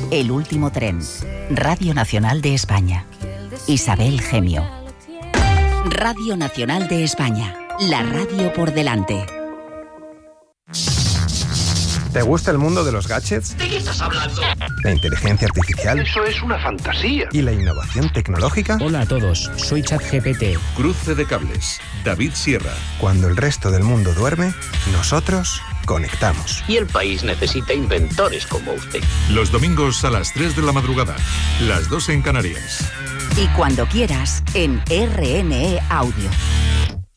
El último tren. Radio Nacional de España. Isabel Gemio. Radio Nacional de España. La radio por delante. ¿Te gusta el mundo de los gadgets? ¿De qué estás hablando? ¿La inteligencia artificial? Eso es una fantasía. ¿Y la innovación tecnológica? Hola a todos, soy ChatGPT. Cruce de cables. David Sierra. Cuando el resto del mundo duerme, nosotros conectamos. Y el país necesita inventores como usted. Los domingos a las 3 de la madrugada, las 2 en Canarias. Y cuando quieras, en RNE Audio.